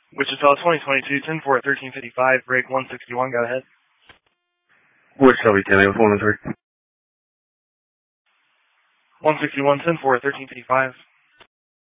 Wichita 2022, 10-4 at 1355, break 161, go ahead. Wichita V10, with 113. 161, 10-4 at 1355.